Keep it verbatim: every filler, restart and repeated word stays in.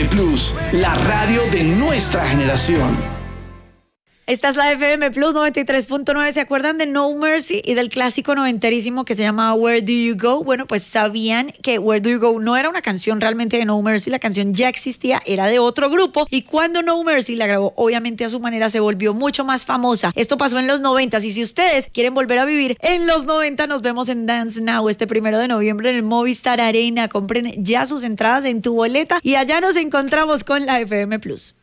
M Plus, la radio de nuestra generación. Esta es la F M Plus noventa y tres punto nueve. ¿Se acuerdan de No Mercy y del clásico noventerísimo que se llama Where Do You Go? Bueno, pues sabían que Where Do You Go no era una canción realmente de No Mercy. La canción ya existía, era de otro grupo. Y cuando No Mercy la grabó, obviamente a su manera, se volvió mucho más famosa. Esto pasó en los noventas. Y si ustedes quieren volver a vivir en los noventa, nos vemos en Dance Now este primero de noviembre en el Movistar Arena. Compren ya sus entradas en tu boleta y allá nos encontramos con la F M Plus.